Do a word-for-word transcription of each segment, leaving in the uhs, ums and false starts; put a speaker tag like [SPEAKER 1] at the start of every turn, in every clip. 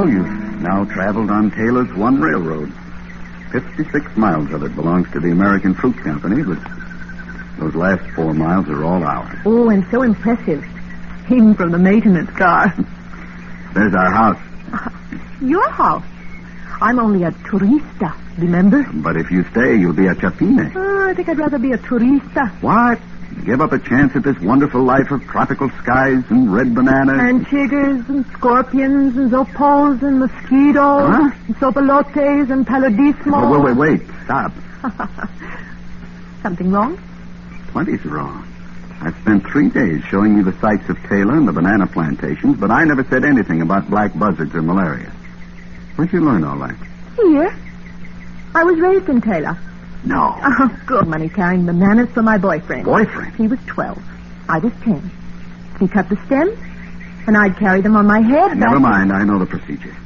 [SPEAKER 1] Well, you've now traveled on Taylor's One Railroad. Fifty-six miles of it belongs to the American Fruit Company, but those last four miles are all ours.
[SPEAKER 2] Oh, and so impressive. Even from the maintenance car.
[SPEAKER 1] There's our house.
[SPEAKER 2] Uh, your house? I'm only a turista, remember?
[SPEAKER 1] But if you stay, you'll be a chapine.
[SPEAKER 2] Oh, I think I'd rather be a turista.
[SPEAKER 1] What? Give up a chance at this wonderful life of tropical skies and red bananas?
[SPEAKER 2] And chiggers and scorpions and zopos and mosquitoes.
[SPEAKER 1] Huh?
[SPEAKER 2] And sopalotes and paludismo.
[SPEAKER 1] Oh, wait, wait, wait. Stop.
[SPEAKER 2] Something wrong?
[SPEAKER 1] Plenty's wrong. I've spent three days showing you the sights of Taylor and the banana plantations, but I never said anything about black buzzards or malaria. Where'd you learn all that?
[SPEAKER 2] Here. I was raised in Taylor.
[SPEAKER 1] No.
[SPEAKER 2] Oh, good money carrying bananas for my boyfriend.
[SPEAKER 1] Boyfriend?
[SPEAKER 2] He was twelve. I was ten. He cut the stems, and I'd carry them on my head.
[SPEAKER 1] Never
[SPEAKER 2] back...
[SPEAKER 1] mind. I know the procedure.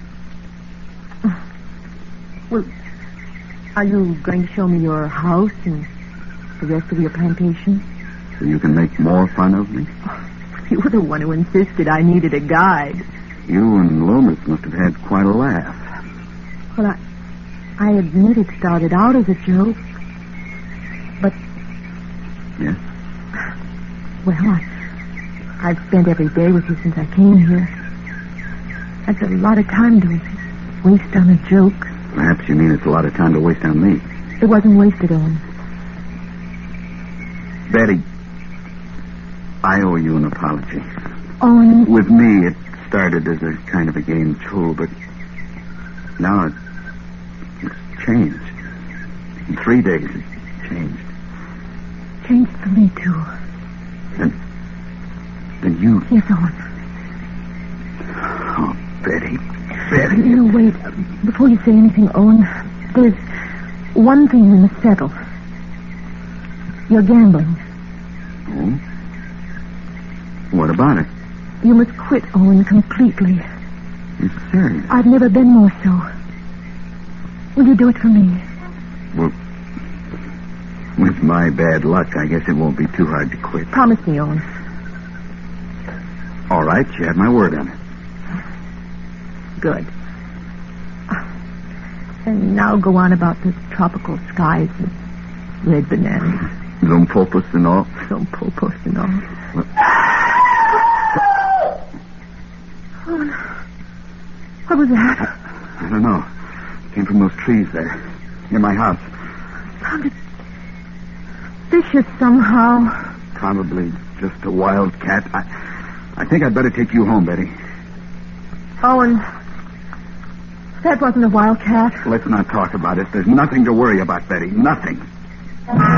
[SPEAKER 2] Well, are you going to show me your house and the rest of your plantation?
[SPEAKER 1] So you can make more fun of me?
[SPEAKER 2] You were the one who insisted I needed a guide.
[SPEAKER 1] You and Loomis must have had quite a laugh.
[SPEAKER 2] Well, I, I admit it started out as a joke. But...
[SPEAKER 1] Yes?
[SPEAKER 2] Well, I, I've spent every day with you since I came here. That's a lot of time to waste on a joke.
[SPEAKER 1] Perhaps you mean it's a lot of time to waste on me.
[SPEAKER 2] It wasn't wasted on.
[SPEAKER 1] Betty, I owe you an apology.
[SPEAKER 2] Owen...
[SPEAKER 1] With me, it started as a kind of a game, too, but now it, it's changed. In three days, it's changed.
[SPEAKER 2] Changed for me, too.
[SPEAKER 1] Then, then you...
[SPEAKER 2] Yes, Owen.
[SPEAKER 1] Oh, Betty, Betty.
[SPEAKER 2] No, wait. Before you say anything, Owen, there's one thing we must settle. You're gambling.
[SPEAKER 1] Oh? What about it?
[SPEAKER 2] You must quit, Owen, completely.
[SPEAKER 1] You're serious?
[SPEAKER 2] I've never been more so. Will you do it for me?
[SPEAKER 1] Well, with my bad luck, I guess it won't be too hard to quit.
[SPEAKER 2] Promise me, Owen.
[SPEAKER 1] All right, you have my word on it.
[SPEAKER 2] Good. And now go on about the tropical skies and red bananas.
[SPEAKER 1] Lumpopus and all?
[SPEAKER 2] Lumpopus and all.
[SPEAKER 1] What?
[SPEAKER 2] Owen, what was that?
[SPEAKER 1] I, I don't know. It came from those trees there, near my house.
[SPEAKER 2] Sounded vicious somehow.
[SPEAKER 1] Probably just a wild cat. I, I think I'd better take you home, Betty.
[SPEAKER 2] Owen, that wasn't a wildcat.
[SPEAKER 1] Let's not talk about it. There's nothing to worry about, Betty. Nothing.